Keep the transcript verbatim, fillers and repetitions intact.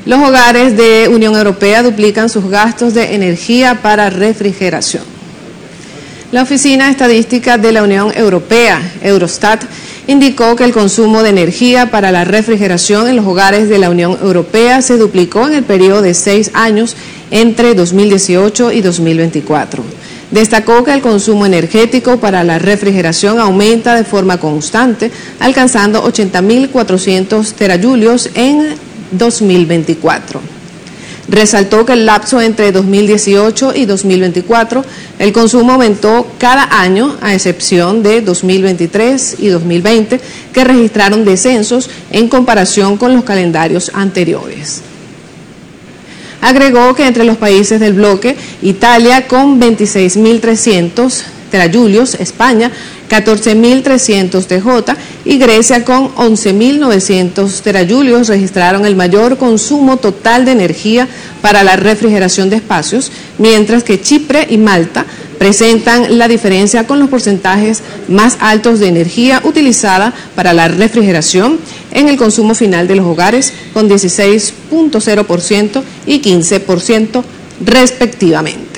Los hogares de Unión Europea duplican sus gastos de energía para refrigeración. La Oficina Estadística de la Unión Europea, Eurostat, indicó que el consumo de energía para la refrigeración en los hogares de la Unión Europea se duplicó en el periodo de seis años entre dos mil dieciocho y dos mil veinticuatro. Destacó que el consumo energético para la refrigeración aumenta de forma constante, alcanzando ochenta mil cuatrocientos terajulios en dos mil veinticuatro. Resaltó que el lapso entre dos mil dieciocho y dos mil veinticuatro, el consumo aumentó cada año, a excepción de dos mil veintitrés y dos mil veinte, que registraron descensos en comparación con los calendarios anteriores. Agregó que entre los países del bloque, Italia con veintiséis mil trescientos terajulios, España catorce mil trescientos T J y Grecia con once mil novecientos terajulios registraron el mayor consumo total de energía para la refrigeración de espacios, mientras que Chipre y Malta presentan la diferencia con los porcentajes más altos de energía utilizada para la refrigeración en el consumo final de los hogares, con dieciséis punto cero por ciento y quince por ciento respectivamente.